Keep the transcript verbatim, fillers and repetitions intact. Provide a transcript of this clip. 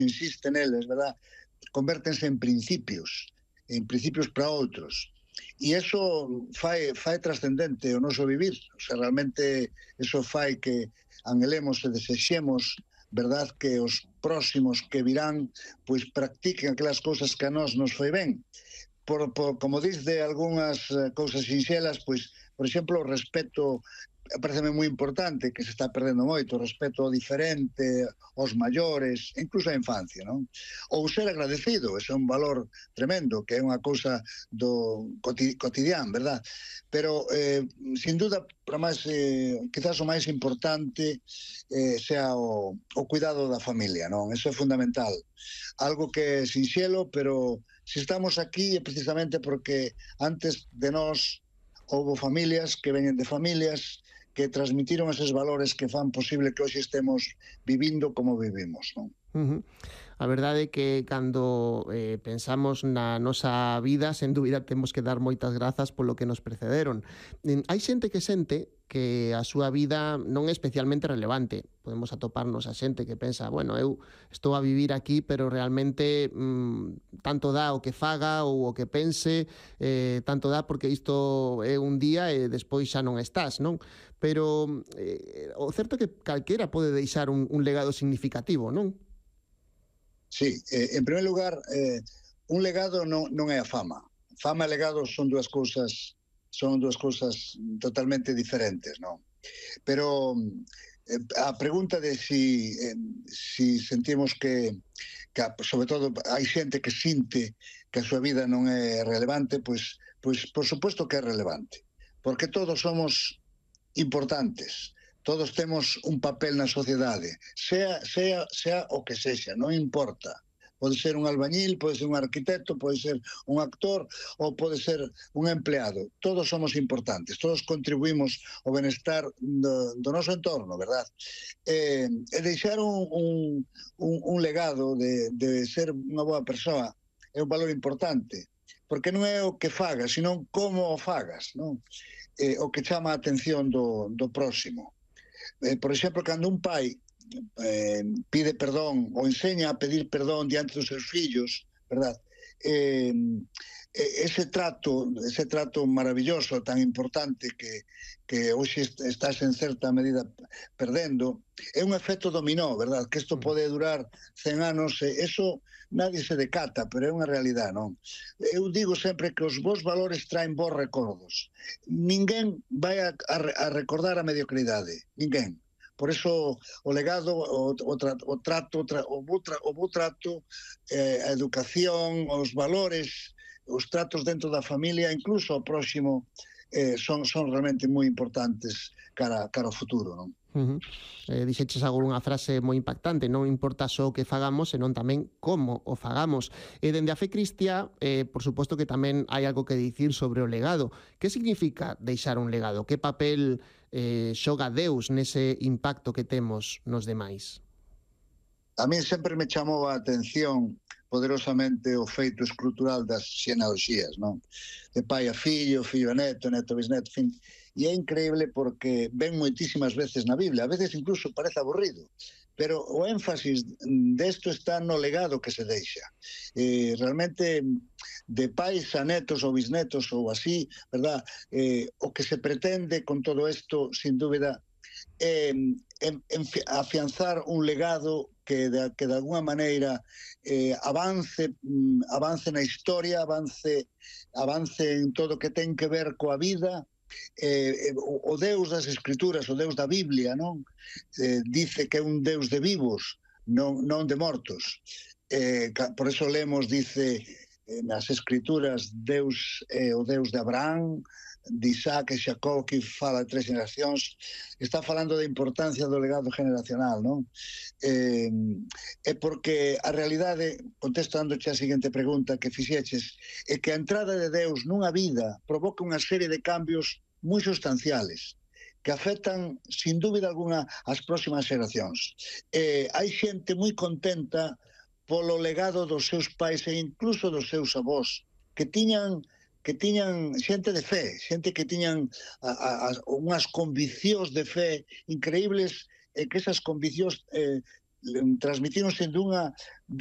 insiste neles, verdad, convértense en principios, en principios para outros. E iso fai, fai trascendente o noso vivir. O sea, realmente iso fai que anhelemos e desexemos, verdad, que os próximos que virán pois practiquen aquelas cousas que a nós nos foi ben. Por, por, como diz de algunhas uh, cousas sinxelas, pois, por exemplo, o respeto, pareceme moi importante, que se está perdendo moito, o respeto ao diferente, aos maiores, incluso a infancia, non? Ou ser agradecido, ese é un valor tremendo, que é unha cousa do cotidián, verdad? Pero, eh, sin duda, para máis, eh, quizás o máis importante eh, sea o, o cuidado da familia, non? Eso é fundamental. Algo que é sinxelo, pero se estamos aquí é precisamente porque antes de nós houve familias que veñen de familias que transmitiron eses valores que fan posible que hoxe estemos vivindo como vivimos, non? Uh-huh. A verdade é que cando eh, pensamos na nosa vida, sen dúbida temos que dar moitas grazas polo que nos precederon. Hai xente que sente que a súa vida non é especialmente relevante. Podemos atoparnos a xente que pensa, bueno, eu estou a vivir aquí, pero realmente mmm, tanto dá o que faga ou o que pense, eh, tanto dá porque isto é un día e despois xa non estás, non? Pero eh, o certo é que calquera pode deixar un, un legado significativo, non? Sí, eh, en primer lugar, eh, un legado non, non é a fama. Fama e legado son dúas cousas son dúas cousas totalmente diferentes, non? Pero eh, a pregunta de si, eh, si sentimos que, que, sobre todo, hai xente que sinte que a súa vida non é relevante, pois, pois por suposto que é relevante. Porque todos somos importantes. Todos temos un papel na sociedade, sea, sea, sea o que sexa, non importa. Pode ser un albañil, pode ser un arquitecto, pode ser un actor ou pode ser un empleado. Todos somos importantes, todos contribuímos ao benestar do, do noso entorno, verdad? E, e deixar un, un, un, un legado de, de ser unha boa persoa é un valor importante, porque non é o que fagas, sino como o fagas, non? Eh, o que chama a atención do, do próximo. Eh, por exemplo, cando un pai eh, pide perdón ou enseña a pedir perdón diante dos seus fillos, verdad? Eh, ese trato, ese trato maravilloso, tan importante que, que hoxe estás en certa medida perdendo, é un efecto dominó, verdad? Que isto pode durar cen anos, e eso nadie se decata, pero é unha realidade, non? Eu digo sempre que os bons valores traen bons recordos. Ninguén vai a, a, a recordar a mediocridade, ninguén. Por eso o legado, o, o, trato, o trato, o bo, o bo trato, eh, a educación, os valores, os tratos dentro da familia, incluso o próximo, eh, son, son realmente moi importantes cara, cara ao futuro, non? Uh-huh. Eh, dixeches agora unha frase moi impactante: non importa só o que fagamos, senón tamén como o fagamos. E dende a fe cristiá, eh, por suposto que tamén hai algo que dicir sobre o legado. Que significa deixar un legado? Que papel eh, xoga Deus nese impacto que temos nos demais? A mí sempre me chamou a atención poderosamente o feito estrutural das xenealoxías, non? De pai a fillo, fillo a neto, neto a bisneto, fin. E é increíble porque ven moitísimas veces na Biblia, a veces incluso parece aburrido, pero o énfasis desto está no legado que se deixa. Eh, realmente, de pais a netos ou bisnetos ou así, verdad? Eh, o que se pretende con todo isto, sin dúbida, é eh, afianzar un legado que de, que de alguna maneira eh, avance avance na historia, avance avance en todo que ten que ver coa vida. Eh, o Deus das Escrituras, o Deus da Biblia, non? Eh, dice que é un Deus de vivos, non, non de mortos. Eh, por eso lemos, dice eh, nas Escrituras, Deus é o Deus de Abraham, de Isaac e Jacob, que fala de tres generacións. Está falando da importancia do legado generacional, non? Eh, é porque a realidade, contestándoche a seguinte pregunta que fixeches, é que a entrada de Deus nunha vida provoca unha serie de cambios moi sustanciales que afectan, sin dúbida alguna, as próximas xeracións. Eh, hai xente moi contenta polo legado dos seus pais e incluso dos seus avós, que tiñan que tiñan xente de fe, xente que tiñan a, a, unhas conviccións de fe increíbles, e que esas conviccións eh, transmitiron sen dunha